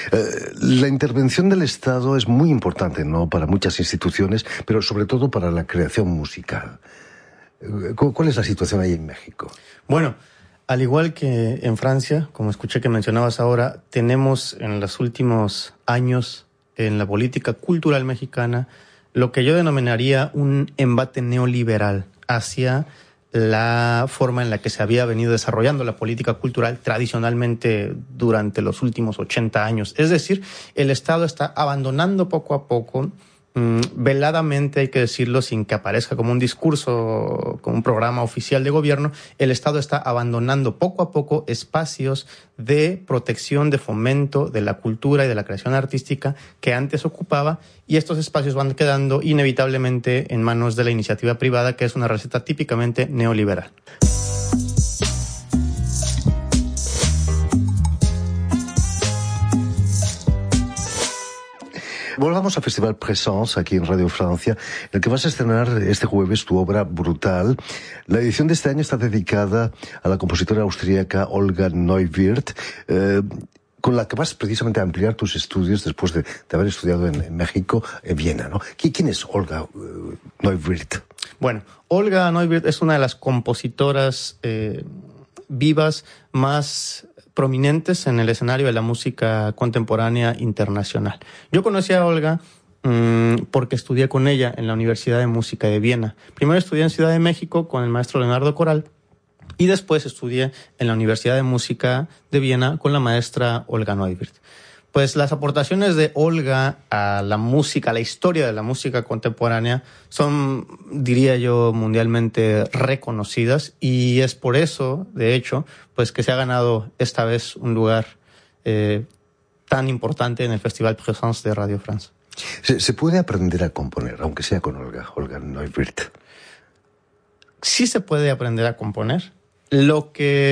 La intervención del Estado es muy importante, ¿no?, para muchas instituciones, pero sobre todo para la creación musical. ¿Cuál es la situación ahí en México? Bueno, al igual que en Francia, como escuché que mencionabas ahora, tenemos en los últimos años en la política cultural mexicana lo que yo denominaría un embate neoliberal hacia la forma en la que se había venido desarrollando la política cultural tradicionalmente durante los últimos 80 años. Es decir, el Estado está abandonando poco a poco, veladamente, hay que decirlo, sin que aparezca como un discurso, como un programa oficial de gobierno, el Estado está abandonando poco a poco espacios de protección, de fomento de la cultura y de la creación artística que antes ocupaba, y estos espacios van quedando inevitablemente en manos de la iniciativa privada, que es una receta típicamente neoliberal. Volvamos al Festival Présence, aquí en Radio Francia, en el que vas a estrenar este jueves tu obra Brutal. La edición de este año está dedicada a la compositora austríaca Olga Neuwirth, con la que vas precisamente a ampliar tus estudios después de haber estudiado en México, en Viena, ¿no? ¿Quién es Olga Neuwirth? Bueno, Olga Neuwirth es una de las compositoras vivas más prominentes en el escenario de la música contemporánea internacional. Yo conocí a Olga porque estudié con ella en la Universidad de Música de Viena. Primero estudié en Ciudad de México con el maestro Leonardo Coral y después estudié en la Universidad de Música de Viena con la maestra Olga Neuwirth. Pues las aportaciones de Olga a la música, a la historia de la música contemporánea son, diría yo, mundialmente reconocidas, y es por eso, de hecho, pues que se ha ganado esta vez un lugar tan importante en el Festival Présence de Radio France. ¿Se puede aprender a componer, aunque sea con Olga Neuwirth? Sí se puede aprender a componer. Lo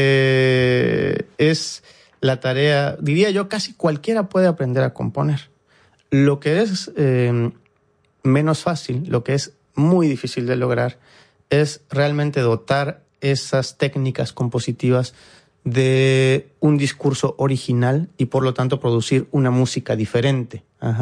que es la tarea, diría yo, casi cualquiera puede aprender a componer. Lo que es menos fácil, lo que es muy difícil de lograr, es realmente dotar esas técnicas compositivas de un discurso original y por lo tanto producir una música diferente.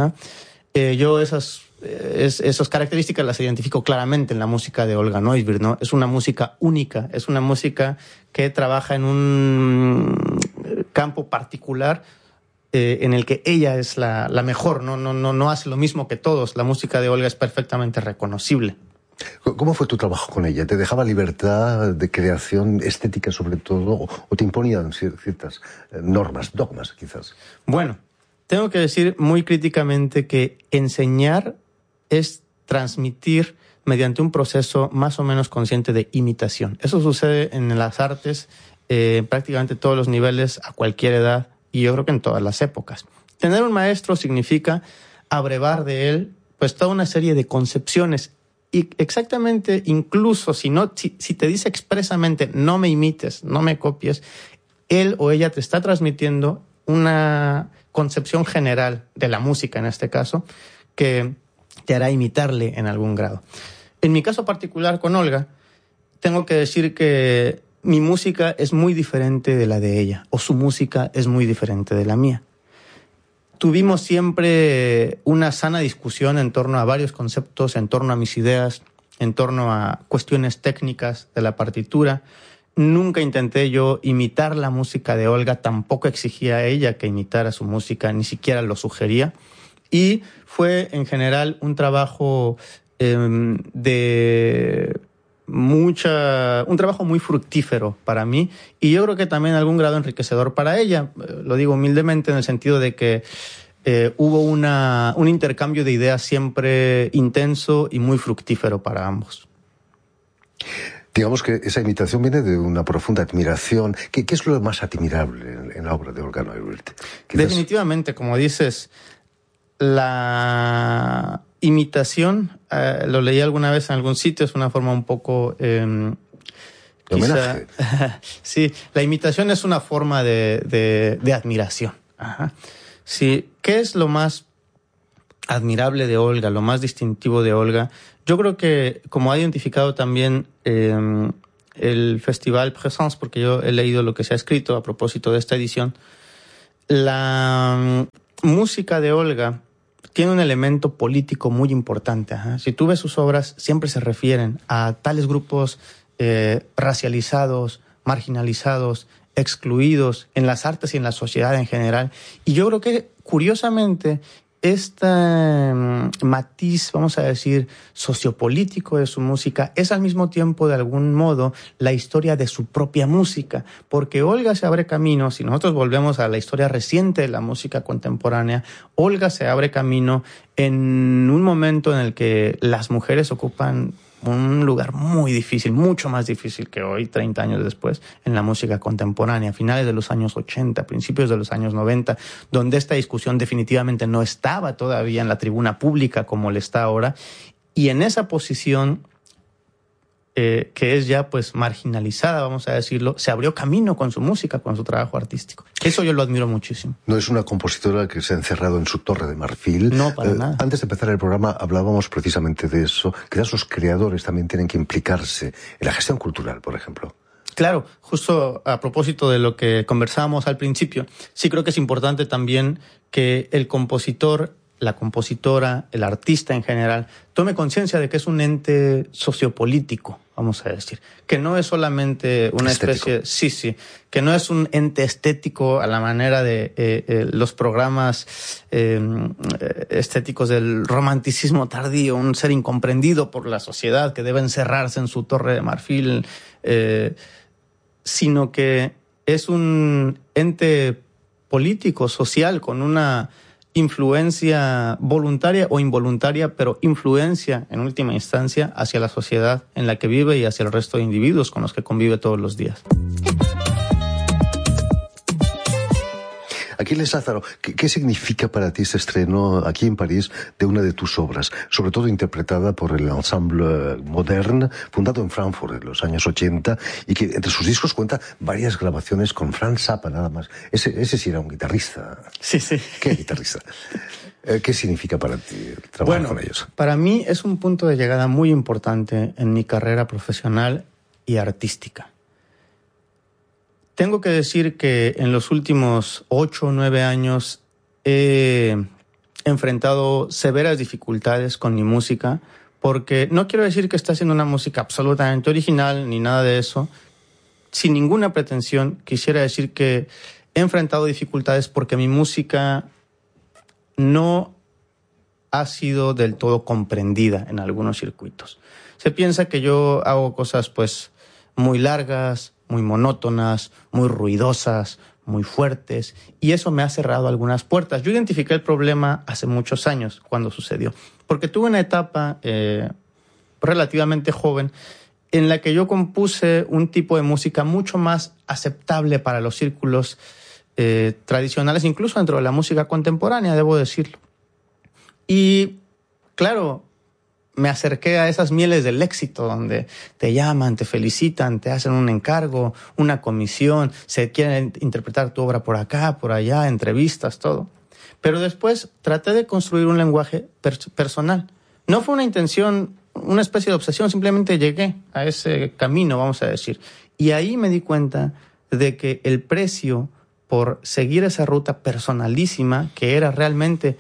Yo esas características las identifico claramente en la música de Olga Neuwirth, ¿no? Es una música única, es una música que trabaja en un campo particular en el que ella es la mejor, no hace lo mismo que todos. La música de Olga es perfectamente reconocible. ¿Cómo fue tu trabajo con ella? ¿Te dejaba libertad de creación estética sobre todo o te imponían ciertas normas, dogmas quizás? Bueno, tengo que decir muy críticamente que enseñar es transmitir mediante un proceso más o menos consciente de imitación. Eso sucede en las artes, prácticamente todos los niveles, a cualquier edad, y yo creo que en todas las épocas. Tener un maestro significa abrevar de él pues toda una serie de concepciones, y exactamente, incluso si te dice expresamente no me imites, no me copies, él o ella te está transmitiendo una concepción general de la música, en este caso, que te hará imitarle en algún grado. En mi caso particular con Olga, tengo que decir que mi música es muy diferente de la de ella, o su música es muy diferente de la mía. Tuvimos siempre una sana discusión en torno a varios conceptos, en torno a mis ideas, en torno a cuestiones técnicas de la partitura. Nunca intenté yo imitar la música de Olga, tampoco exigía a ella que imitara su música, ni siquiera lo sugería. Y fue en general un trabajo un trabajo muy fructífero para mí, y yo creo que también en algún grado enriquecedor para ella. Lo digo humildemente en el sentido de que hubo un intercambio de ideas siempre intenso y muy fructífero para ambos. Digamos que esa imitación viene de una profunda admiración. ¿Qué es lo más admirable en la obra de Olga Neuwirth? Definitivamente, como dices, la imitación, lo leí alguna vez en algún sitio, es una forma un poco... homenaje. Sí, la imitación es una forma de admiración. Ajá. Sí, ¿qué es lo más admirable de Olga, lo más distintivo de Olga? Yo creo que, como ha identificado también el Festival Présence, porque yo he leído lo que se ha escrito a propósito de esta edición, la música de Olga tiene un elemento político muy importante. Si tú ves sus obras, siempre se refieren a tales grupos racializados, marginalizados, excluidos en las artes y en la sociedad en general. Y yo creo que, curiosamente, este matiz, vamos a decir, sociopolítico de su música es al mismo tiempo, de algún modo, la historia de su propia música, porque Olga se abre camino. Si nosotros volvemos a la historia reciente de la música contemporánea, Olga se abre camino en un momento en el que las mujeres ocupan un lugar muy difícil, mucho más difícil que hoy, 30 años después, en la música contemporánea, finales de los años 80, principios de los años 90, donde esta discusión definitivamente no estaba todavía en la tribuna pública como le está ahora, y en esa posición que es ya pues marginalizada, vamos a decirlo, se abrió camino con su música, con su trabajo artístico. Eso yo lo admiro muchísimo. No es una compositora que se ha encerrado en su torre de marfil. No, para nada. Antes de empezar el programa hablábamos precisamente de eso. Quizás los creadores también tienen que implicarse en la gestión cultural, por ejemplo. Claro, justo a propósito de lo que conversábamos al principio, sí creo que es importante también que el compositor, la compositora, el artista en general, tome conciencia de que es un ente sociopolítico, vamos a decir, que no es solamente una especie, que no es un ente estético a la manera de los programas estéticos del romanticismo tardío, un ser incomprendido por la sociedad que debe encerrarse en su torre de marfil, sino que es un ente político, social, con una influencia voluntaria o involuntaria, pero influencia en última instancia hacia la sociedad en la que vive y hacia el resto de individuos con los que convive todos los días. Aquiles Lázaro, ¿qué significa para ti este estreno aquí en París de una de tus obras, sobre todo interpretada por el Ensemble Moderne, fundado en Frankfurt en los años 80, y que entre sus discos cuenta varias grabaciones con Franz Zappa nada más? Ese sí era un guitarrista. Sí. ¿Qué guitarrista? ¿Qué significa para ti trabajar con ellos? Para mí es un punto de llegada muy importante en mi carrera profesional y artística. Tengo que decir que en los últimos 8 o 9 años he enfrentado severas dificultades con mi música, porque no quiero decir que esté haciendo una música absolutamente original ni nada de eso. Sin ninguna pretensión, quisiera decir que he enfrentado dificultades porque mi música no ha sido del todo comprendida en algunos circuitos. Se piensa que yo hago cosas pues muy largas, muy monótonas, muy ruidosas, muy fuertes, y eso me ha cerrado algunas puertas. Yo identifiqué el problema hace muchos años cuando sucedió, porque tuve una etapa relativamente joven en la que yo compuse un tipo de música mucho más aceptable para los círculos tradicionales, incluso dentro de la música contemporánea, debo decirlo. Y claro, me acerqué a esas mieles del éxito donde te llaman, te felicitan, te hacen un encargo, una comisión, se quieren interpretar tu obra por acá, por allá, entrevistas, todo. Pero después traté de construir un lenguaje personal. No fue una intención, una especie de obsesión, simplemente llegué a ese camino, vamos a decir. Y ahí me di cuenta de que el precio por seguir esa ruta personalísima, que era realmente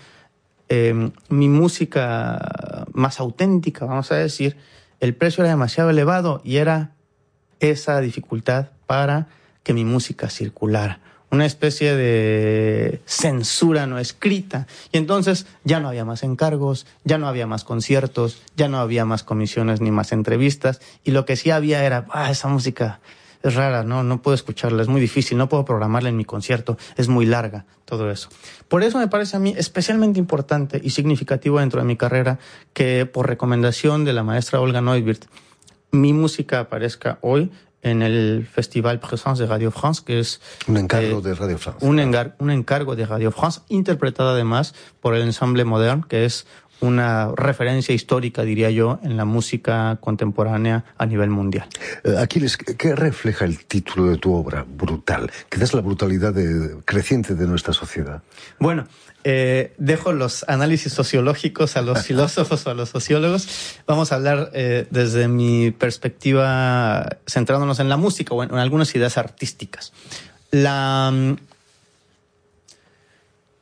mi música más auténtica, vamos a decir, el precio era demasiado elevado y era esa dificultad para que mi música circulara. Una especie de censura no escrita. Y entonces ya no había más encargos, ya no había más conciertos, ya no había más comisiones ni más entrevistas. Y lo que sí había era, esa música es rara, no puedo escucharla, es muy difícil, no puedo programarla en mi concierto, es muy larga, todo eso. Por eso me parece a mí especialmente importante y significativo dentro de mi carrera que, por recomendación de la maestra Olga Neuwirth, mi música aparezca hoy en el Festival Présence de Radio France, que es un encargo de Radio France. Un encargo de Radio France, interpretado además por el Ensemble Moderne, que es una referencia histórica, diría yo, en la música contemporánea a nivel mundial. Aquiles, ¿qué refleja el título de tu obra, Brutal? Quizás la brutalidad creciente de nuestra sociedad. Bueno, dejo los análisis sociológicos a los filósofos o a los sociólogos. Vamos a hablar desde mi perspectiva, centrándonos en la música o en algunas ideas artísticas.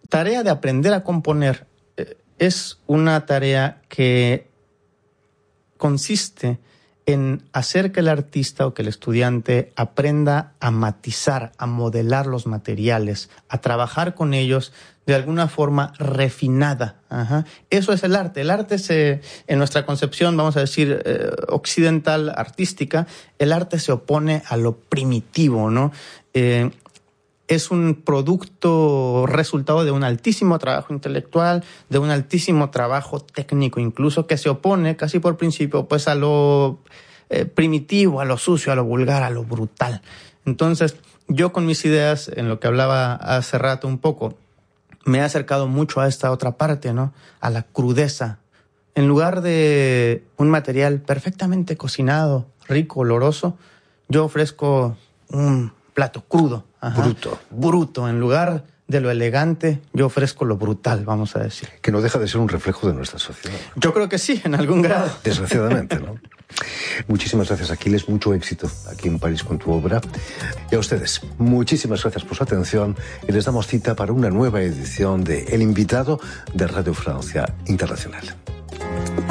tarea de aprender a componer es una tarea que consiste en hacer que el artista o que el estudiante aprenda a matizar, a modelar los materiales, a trabajar con ellos de alguna forma refinada. Ajá. Eso es el arte. El arte en nuestra concepción, vamos a decir, occidental, artística, el arte se opone a lo primitivo, ¿no? Es un producto resultado de un altísimo trabajo intelectual, de un altísimo trabajo técnico incluso, que se opone casi por principio pues a lo primitivo, a lo sucio, a lo vulgar, a lo brutal. Entonces, yo con mis ideas, en lo que hablaba hace rato un poco, me he acercado mucho a esta otra parte, ¿no? A la crudeza. En lugar de un material perfectamente cocinado, rico, oloroso, yo ofrezco un plato crudo. Ajá. Bruto. En lugar de lo elegante, yo ofrezco lo brutal, vamos a decir. Que no deja de ser un reflejo de nuestra sociedad. Yo creo que sí, en algún grado. Desgraciadamente, ¿no? Muchísimas gracias, Aquiles. Mucho éxito aquí en París con tu obra. Y a ustedes, muchísimas gracias por su atención y les damos cita para una nueva edición de El Invitado de Radio Francia Internacional.